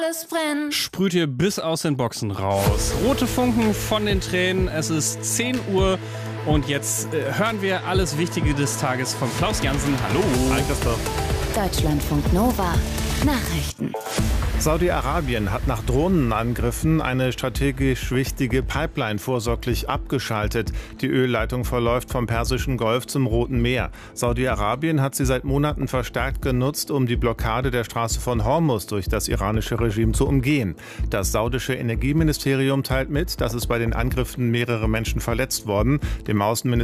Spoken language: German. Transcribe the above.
es brennt. Sprüht ihr bis aus den Boxen raus. Rote Funken von den Tränen. Es ist 10 Uhr und jetzt hören wir alles Wichtige des Tages von Klaus Jansen. Hallo. Hi, Christoph. Deutschlandfunk Nova. Nachrichten. Saudi-Arabien hat nach Drohnenangriffen eine strategisch wichtige Pipeline vorsorglich abgeschaltet. Die Ölleitung verläuft vom Persischen Golf zum Roten Meer. Saudi-Arabien hat sie seit Monaten verstärkt genutzt, um die Blockade der Straße von Hormuz durch das iranische Regime zu umgehen. Das saudische Energieministerium teilt mit, dass es bei den Angriffen mehrere Menschen verletzt wurden. Dem Außenministerium